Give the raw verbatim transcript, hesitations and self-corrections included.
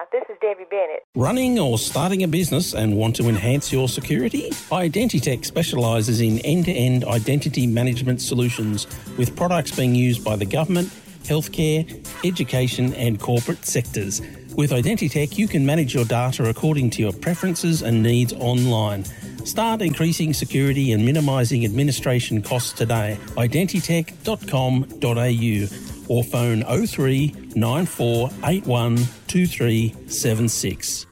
this is Debbie Bennett. Running or starting a business and want to enhance your security? Identitech specialises in end-to-end identity management solutions with products being used by the government, healthcare, education and corporate sectors. With Identitech, you can manage your data according to your preferences and needs online. Start increasing security and minimising administration costs today. identitech dot com dot a u or phone oh three nine four eight one two three seven six.